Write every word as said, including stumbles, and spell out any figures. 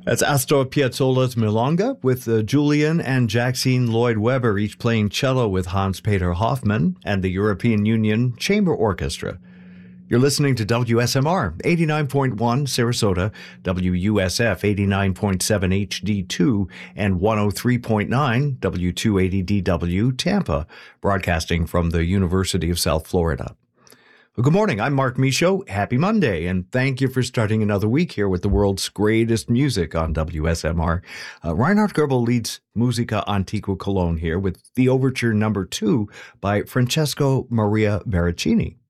That's Astor Piazzolla's Milonga with uh, Julian and Jackson Lloyd Webber each playing cello with Hans-Peter Hoffmann and the European Union Chamber Orchestra. You're listening to W S M R eighty-nine point one Sarasota, W U S F eighty-nine point seven H D two, and one oh three point nine W two eighty D W Tampa, broadcasting from the University of South Florida. Well, good morning. I'm Mark Michaud. Happy Monday, and thank you for starting another week here with the world's greatest music on W S M R. Uh, Reinhard Goebel leads Musica Antiqua Cologne here with the Overture Number Two by Francesco Maria Veracini.